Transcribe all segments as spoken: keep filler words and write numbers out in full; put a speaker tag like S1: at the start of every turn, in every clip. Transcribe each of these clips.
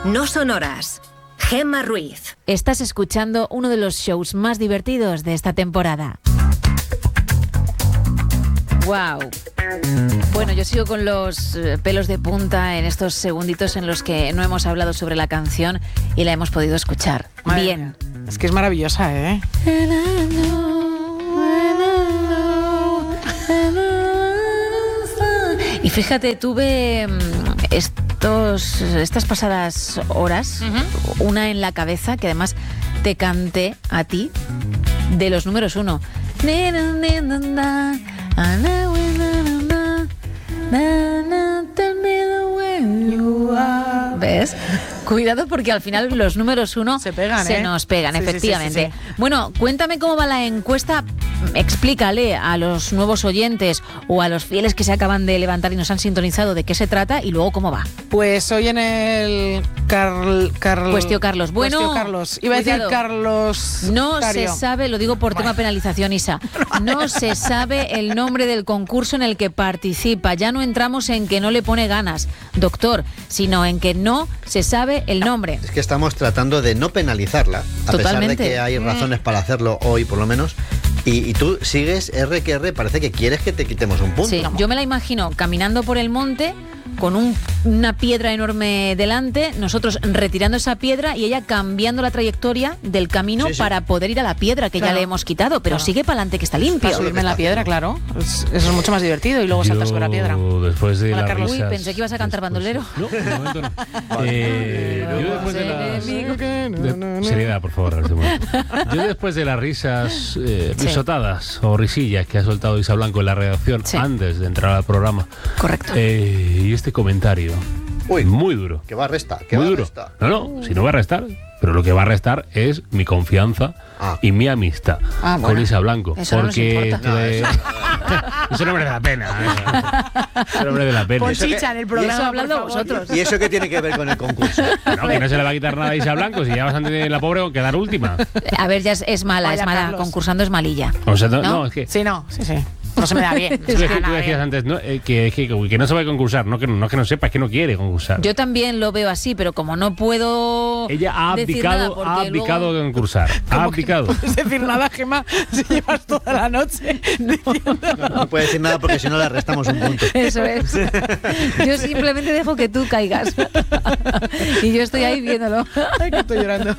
S1: no son horas. Gemma Ruiz.
S2: Estás escuchando uno de los shows más divertidos de esta temporada. Wow. Bueno, yo sigo con los pelos de punta en estos segunditos en los que no hemos hablado sobre la canción y la hemos podido escuchar.
S3: Madre
S2: Bien.
S3: mía. Es que es maravillosa, ¿eh?
S2: Y fíjate, tuve estos, estas pasadas horas, uh-huh. una en la cabeza, que además te canté a ti, de los números uno. ¿Ves? Cuidado porque al final los números uno
S3: se, pegan,
S2: se
S3: ¿eh?
S2: nos pegan,
S3: sí,
S2: efectivamente.
S3: Sí, sí, sí.
S2: Bueno, cuéntame cómo va la encuesta. Explícale a los nuevos oyentes o a los fieles que se acaban de levantar y nos han sintonizado de qué se trata y luego cómo va.
S3: Pues hoy en el Carl, Carl,
S2: Cuestión Carlos. Bueno,
S3: Cuestión Carlos. Iba
S2: cuidado.
S3: a decir Carlos.
S2: No
S3: Tario.
S2: se sabe, lo digo por
S3: Bueno.
S2: tema penalización, Isa. No se sabe el nombre del concurso en el que participa. Ya no entramos en que no le pone ganas, doctor, sino en que no se sabe el nombre.
S4: Es que estamos tratando de no penalizarla, a
S2: Totalmente.
S4: pesar de que hay razones para hacerlo hoy, por lo menos. Y, y tú sigues R que R, parece que quieres que te quitemos un punto.
S2: Sí, yo me la imagino caminando por el monte con un, una piedra enorme delante, nosotros retirando esa piedra y ella cambiando la trayectoria del camino sí, sí. para poder ir a la piedra que claro. ya le hemos quitado, pero claro. sigue para adelante que está limpio.
S3: Para subirme en la piedra, claro. Es, eso es mucho más divertido y luego saltar sobre la piedra.
S5: Después de
S3: Hola,
S5: las
S3: Carlos.
S5: risas,
S2: Uy, pensé que ibas a cantar
S5: después,
S2: bandolero.
S5: No, de momento no. eh, yo después de las... De, seriedad, por favor. Yo después de las risas eh,
S2: sí.
S5: risotadas o risillas que ha soltado Isa Blanco en la redacción sí. antes de entrar al programa.
S2: Correcto.
S5: Eh, y este comentario...
S4: Uy,
S5: muy duro.
S4: Que va a restar. Que
S5: muy
S4: va
S5: duro.
S4: A restar.
S5: No, no, si no va a restar. Pero lo que va a restar es mi confianza ah. y mi amistad
S2: ah, bueno.
S5: con Isa Blanco.
S2: Eso
S5: porque
S2: no nos
S5: no, eso... eso no merece la pena. ¿eh? Eso no merece la pena.
S3: Pon chicha en el programa.
S2: Y eso hablando vosotros.
S4: ¿Y eso qué tiene que ver con el concurso?
S5: No, que no se le va a quitar nada a Isa Blanco. Si ya bastante la pobre con quedar última.
S2: A ver, ya es, es mala,
S3: Vaya
S2: es mala.
S3: Carlos.
S2: Concursando es malilla.
S5: O sea, no,
S2: ¿No?
S5: no, es que...
S3: Sí, no, sí, sí. No se me da bien.
S5: Tú, tú decías antes ¿no? eh, que, que, que no sabe concursar, no que, no que no sepa, es que no quiere concursar.
S2: Yo también lo veo así, pero como no puedo.
S5: Ella ha
S2: decir
S5: abdicado,
S2: nada
S5: ha abdicado
S2: luego...
S5: de concursar. Ha abdicado.
S3: No puedes decir nada, Gemma, si llevas toda la noche diciendo.
S4: No, no puede decir nada porque si no le restamos un punto.
S2: Eso es. Yo simplemente dejo que tú caigas. Y yo estoy ahí viéndolo.
S3: Ay, que estoy llorando.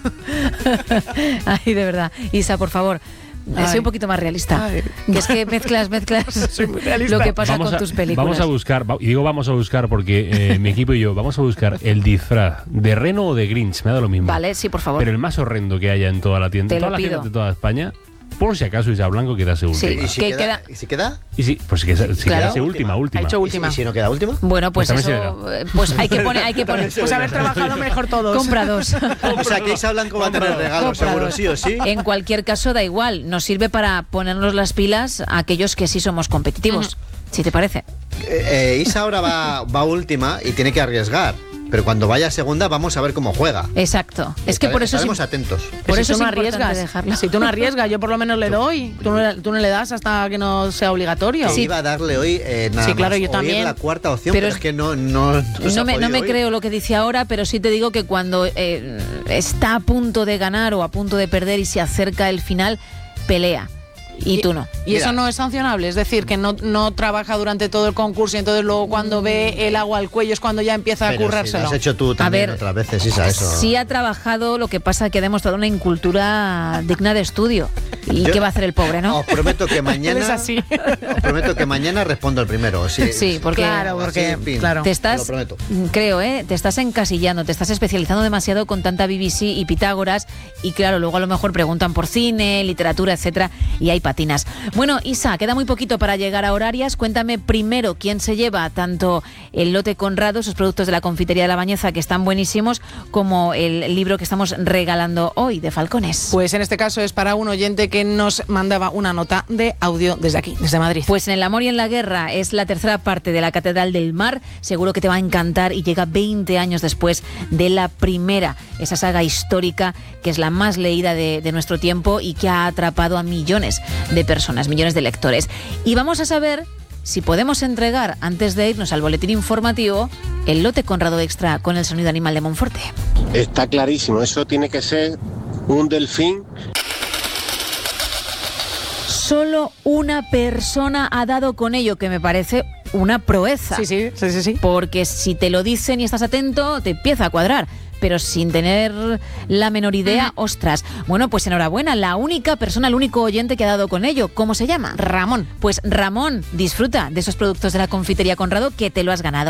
S2: Ay, de verdad. Isa, por favor.
S3: Ay.
S2: Soy un poquito más realista.
S3: Ay.
S2: Que es que mezclas, mezclas
S3: Soy muy realista.
S2: lo que pasa
S5: vamos
S2: con
S5: a,
S2: tus películas.
S5: Vamos a buscar, y digo vamos a buscar porque eh, mi equipo y yo vamos a buscar el disfraz de Reno o de Grinch, me da lo mismo.
S2: Vale, sí, por favor.
S5: Pero el más horrendo que haya en toda la tienda,
S2: Te
S5: toda
S2: lo
S5: la
S2: pido.
S5: tienda de toda España, por si acaso Isa Blanco quedase última.
S2: Sí.
S4: ¿Y si
S2: ¿Qué
S4: queda?
S2: queda?
S4: ¿Y si queda?
S5: Y sí, pues si, queda- si
S2: Claro.
S5: quedase última, última.
S3: Ha hecho
S4: ¿Y si,
S3: última.
S4: y si no queda última?
S2: Bueno, pues,
S5: Pues también
S2: eso, eh, pues hay que poner, hay que poner.
S3: Pues haber trabajado mejor todos.
S2: Compra dos.
S4: O sea que Isa Blanco va a tener regalo,
S2: Compra
S4: seguro,
S2: dos.
S4: sí o sí.
S2: En cualquier caso da igual, nos sirve para ponernos las pilas a aquellos que sí somos competitivos. Si te parece.
S4: Eh, eh, Isa ahora va, va última y tiene que arriesgar. Pero cuando vaya a segunda vamos a ver cómo juega.
S2: Exacto. Es que por eso es
S4: estaremos atentos.
S2: Por
S3: Por
S2: eso
S3: eso
S2: es
S3: no
S2: importante
S3: arriesgas.
S2: dejarlo.
S3: Si tú no arriesgas, yo por lo menos le doy. Tú no, tú no le das hasta que no sea obligatorio.
S4: Que iba a darle hoy eh, nada
S3: Sí, claro,
S4: más
S3: yo
S4: oír
S3: también.
S4: la cuarta opción,
S2: Pero
S4: pero,
S2: es-
S4: es que no no, no, se
S2: No
S4: ha
S2: me, no
S4: podido
S2: me
S4: oír.
S2: creo lo que dice ahora, pero sí te digo que cuando eh, está a punto de ganar o a punto de perder y se acerca el final, pelea. Y, tú no.
S3: Y eso no es sancionable, es decir, que no, no trabaja durante todo el concurso y entonces luego cuando ve el agua al cuello es cuando ya empieza a
S4: Pero si
S3: currárselo.
S4: lo has hecho tú también
S2: ver,
S4: otras veces, Isa, eso.
S2: Sí ha trabajado, lo que pasa que ha demostrado una incultura digna de estudio. ¿Y
S4: Yo-
S2: qué va a hacer el pobre, no?
S4: Os prometo que mañana.
S3: Él es así.
S4: Os prometo que mañana respondo el primero. Sí,
S2: Sí, porque-
S3: Claro, porque,
S4: Así, en fin.
S3: claro.
S2: Te estás,
S4: Te lo prometo.
S2: creo, ¿eh? Te estás encasillando, te estás especializando demasiado con tanta B B C y Pitágoras y claro, luego a lo mejor preguntan por cine, literatura, etcétera, y hay patinas. Bueno, Isa, queda muy poquito para llegar a horarias. Cuéntame primero quién se lleva tanto el lote Conrado, esos productos de la confitería de La Bañeza que están buenísimos, como el libro que estamos regalando hoy de Falcones.
S3: Pues en este caso es para un oyente que nos mandaba una nota de audio desde aquí, desde Madrid.
S2: Pues en El amor y en la guerra es la tercera parte de la Catedral del Mar. Seguro que te va a encantar y llega veinte años después de la primera, esa saga histórica que es la más leída de, de nuestro tiempo y que ha atrapado a millones de personas, millones de lectores. Y vamos a saber si podemos entregar, antes de irnos al boletín informativo, el lote Conrado Extra con el sonido animal de Monforte.
S6: Está clarísimo, eso tiene que ser un delfín.
S2: Solo una persona ha dado con ello, que me parece una proeza.
S3: Sí, sí, sí, sí, sí.
S2: Porque si te lo dicen y estás atento, te empieza a cuadrar. Pero sin tener la menor idea, ostras. Bueno, pues enhorabuena, la única persona, el único oyente que ha dado con ello. ¿Cómo se llama?
S3: Ramón.
S2: Pues Ramón, disfruta de esos productos de la confitería Conrado que te lo has ganado.